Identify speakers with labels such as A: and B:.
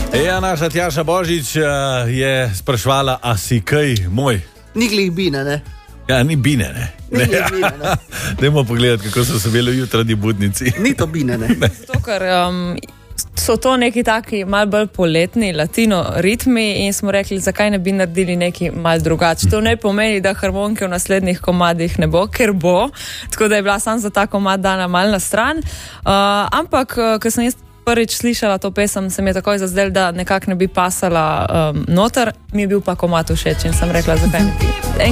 A: Naša Tjaša Božič je sprašvala, a si kaj moj?
B: Ni glih bine, ne?
A: Ja, ni bine, ne? Dajmo pogledati, kako so se bile v jutranji budnici.
B: Ni to bine, ne?
C: Zato, ker so to neki taki malo bolj poletni latino ritmi in smo rekli, zakaj ne bi naredili neki malo drugače. To ne pomeni, da harmonike v naslednjih komadih ne bo, ker bo, tako da je bila sam za ta komad dana malo na stran. Ampak, ko sem jaz prvič slišala to pesem, se mi je takoj zazdel, da nekako ne bi pasala noter, mi je bil pa komad všeč in sem rekla, zakaj ne bi.